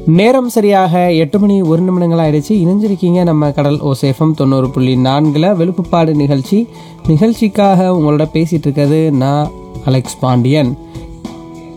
நேரம் சரியாக 8 மணி 1 நிமிடங்கள் ஆயிடுச்சு. இணைஞ்சிருக்கீங்க நம்ம கடல் ஓசேஃபம் 90.4 வெளுப்புப்பாடு நிகழ்ச்சிக்காக உங்களோட பேசிட்டு இருக்கிறது நான் அலெக்ஸ் பாண்டியன்.